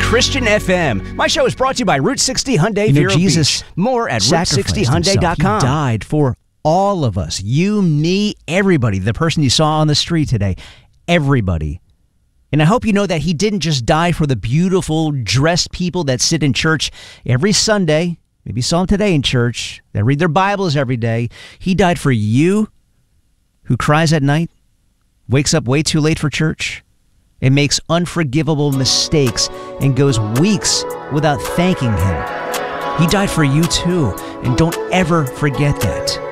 Christian FM. My show is brought to you by Route 60 Hyundai Vero Jesus Beach. More at sacrificed Route60Hyundai.com. He died for all of us. You, me, everybody. The person you saw on the street today. Everybody. And I hope you know that he didn't just die for the beautiful, dressed people that sit in church every Sunday. Maybe you saw him today in church. That read their Bibles every day. He died for you, who cries at night, wakes up way too late for church, and makes unforgivable mistakes and goes weeks without thanking him. He died for you too, and don't ever forget that.